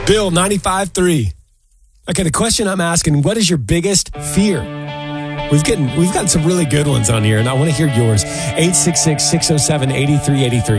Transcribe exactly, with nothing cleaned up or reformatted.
Bill, ninety-five three. Okay, the question I'm asking, what is your biggest fear? We've gotten, we've gotten some really good ones on here, and I want to hear yours. eight six six, six oh seven, eight three eight three.